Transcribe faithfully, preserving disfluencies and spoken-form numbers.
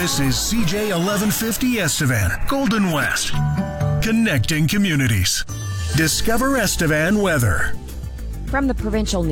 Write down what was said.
This is C J eleven fifty Estevan, Golden West. Connecting communities. Discover Estevan weather. From the Provincial